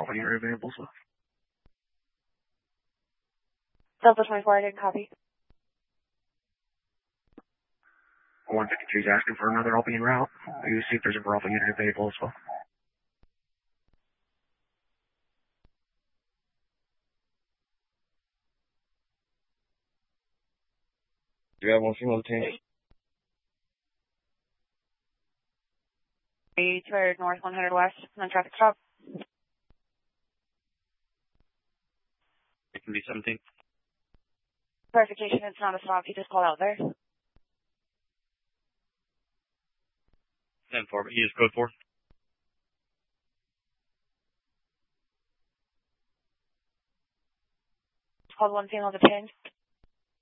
Alpha unit available, so. Delta 24, I didn't copy. 153 is asking for another Alpha en route. You see if there's a Alpha unit available as well. Do you have one single team? 200 north, 100 west, on traffic stop. It can be 17. Clarification, it's not a stop, you just called out there. 10-4, but he is code 4. Called one female detained.